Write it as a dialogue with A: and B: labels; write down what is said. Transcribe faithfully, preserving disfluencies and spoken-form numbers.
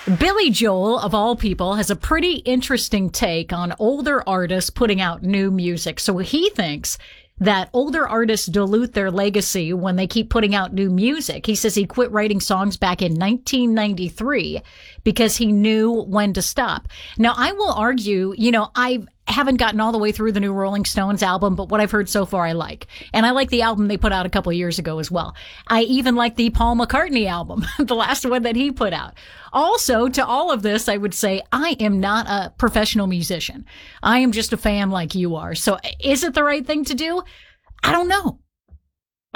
A: Billy Joel, of all people, has a pretty interesting take on older artists putting out new music. So he thinks that older artists dilute their legacy when they keep putting out new music. He says he quit writing songs back in nineteen ninety-three because he knew when to stop. Now, I will argue, you know, I haven't gotten all the way through the new Rolling Stones album, but what I've heard so far I like. And I like the album they put out a couple of years ago as well. I even like the Paul McCartney album, the last one that he put out. Also, to all of this, I would say I am not a professional musician. I am just a fan like you are. So is it the right thing to do? I don't know.